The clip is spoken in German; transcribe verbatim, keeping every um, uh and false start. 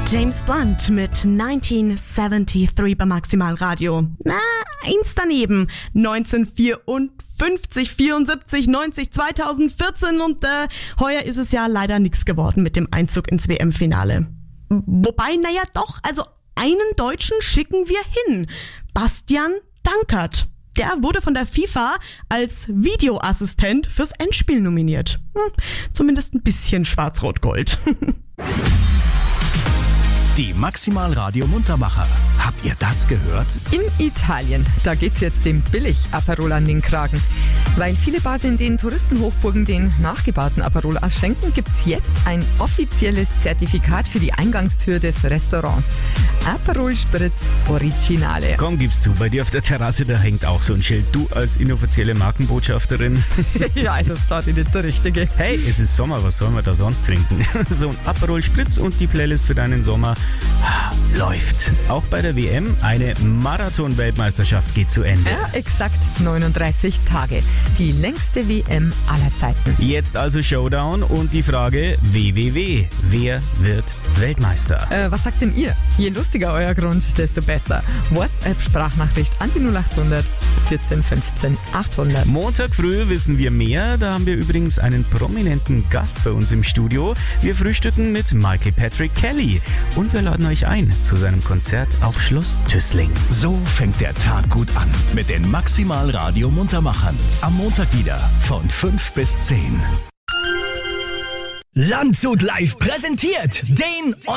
James Blunt mit neunzehnhundertdreiundsiebzig bei Maximalradio. Na, eins daneben. neunzehnhundertvierundfünfzig, vierundsiebzig, neunzig, zweitausendvierzehn und äh, heuer ist es ja leider nichts geworden mit dem Einzug ins W M-Finale. Wobei, naja doch, also einen Deutschen schicken wir hin. Bastian Dankert. Der wurde von der FIFA als Videoassistent fürs Endspiel nominiert. Hm, zumindest ein bisschen schwarz-rot-gold. Die Maximalradio Muntermacher. Habt ihr das gehört? In Italien, da geht's jetzt dem Billig-Aperol an den Kragen. Weil viele Bars in den Touristenhochburgen den nachgebauten Aperol ausschenken, gibt's jetzt ein offizielles Zertifikat für die Eingangstür des Restaurants. Aperol Spritz Originale. Komm, gib's zu, bei dir auf der Terrasse, da hängt auch so ein Schild. Du als inoffizielle Markenbotschafterin. Ja, also da bin ich der Richtige. Hey, es ist Sommer, was sollen wir da sonst trinken? So ein Aperol Spritz und die Playlist für deinen Sommer läuft. Auch bei der W M, eine Marathon-Weltmeisterschaft geht zu Ende. Ja, exakt neununddreißig Tage. Die längste W M aller Zeiten. Jetzt also Showdown und die Frage W W W. Wer wird Weltmeister? Äh, was sagt denn ihr? Je lustiger euer Grund, desto besser. WhatsApp-Sprachnachricht an die null achthundert vierzehn fünfzehn achthundert. Montag früh wissen wir mehr. Da haben wir übrigens einen prominenten Gast bei uns im Studio. Wir frühstücken mit Michael Patrick Kelly. Und wir laden euch ein zu seinem Konzert auf Schloss Tüßling. So fängt der Tag gut an mit den Maximalradio Muntermachern. Am Montag wieder von fünf bis zehn. Landshut Live präsentiert den